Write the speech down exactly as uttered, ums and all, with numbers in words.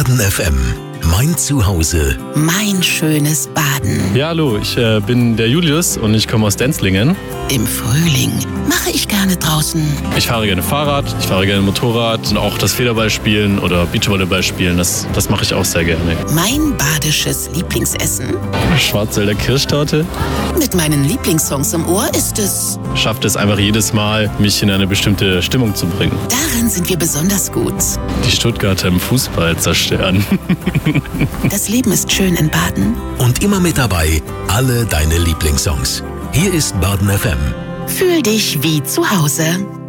Baden F M. Mein Zuhause. Mein schönes Baden. Ja, hallo, ich äh, bin der Julius und ich komme aus Denzlingen. Im Frühling mache ich gerne draußen. Ich fahre gerne Fahrrad, ich fahre gerne Motorrad und auch das Federball spielen oder Beachvolleyball spielen, das, das mache ich auch sehr gerne. Mein badisches Lieblingsessen? Schwarzwälder Kirschtorte. Mit meinen Lieblingssongs im Ohr ist es... Schafft es einfach jedes Mal, mich in eine bestimmte Stimmung zu bringen. Darin sind wir besonders gut. Die Stuttgarter im Fußball zerstören. Das Leben ist schön in Baden. Und immer mit dabei alle deine Lieblingssongs. Hier ist Baden F M. Fühl dich wie zu Hause.